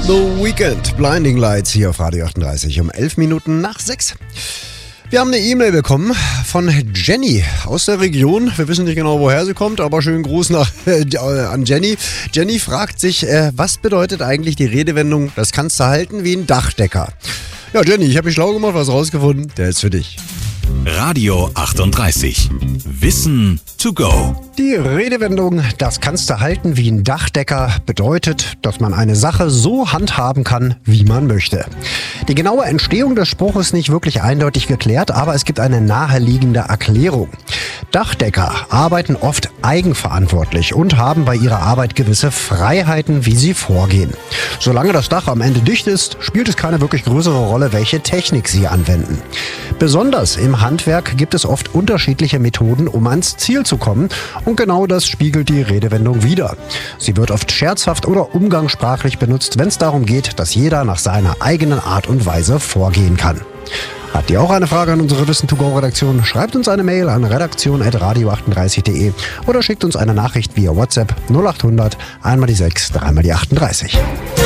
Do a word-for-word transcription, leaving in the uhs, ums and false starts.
The Weekend, Blinding Lights hier auf Radio achtunddreißig um elf Minuten nach sechs. Wir haben eine E-Mail bekommen von Jenny aus der Region. Wir wissen nicht genau, woher sie kommt, aber schönen Gruß nach, äh, an Jenny. Jenny fragt sich, äh, was bedeutet eigentlich die Redewendung, das kannst du halten wie ein Dachdecker? Ja, Jenny, ich habe mich schlau gemacht, was rausgefunden. Der ist für dich. Radio achtunddreißig. Wissen to go. Die Redewendung, das kannst du halten wie ein Dachdecker, bedeutet, dass man eine Sache so handhaben kann, wie man möchte. Die genaue Entstehung des Spruches ist nicht wirklich eindeutig geklärt, aber es gibt eine naheliegende Erklärung. Dachdecker arbeiten oft eigenverantwortlich und haben bei ihrer Arbeit gewisse Freiheiten, wie sie vorgehen. Solange das Dach am Ende dicht ist, spielt es keine wirklich größere Rolle, welche Technik sie anwenden. Besonders im Handwerk gibt es oft unterschiedliche Methoden, um ans Ziel zu kommen, und genau das spiegelt die Redewendung wider. Sie wird oft scherzhaft oder umgangssprachlich benutzt, wenn es darum geht, dass jeder nach seiner eigenen Art und Weise vorgehen kann. Habt ihr auch eine Frage an unsere Wissen to go Redaktion? Schreibt uns eine Mail an redaktion at radio achtunddreißig punkt de oder schickt uns eine Nachricht via WhatsApp null acht hundert, einmal die sechs, dreimal die achtunddreißig.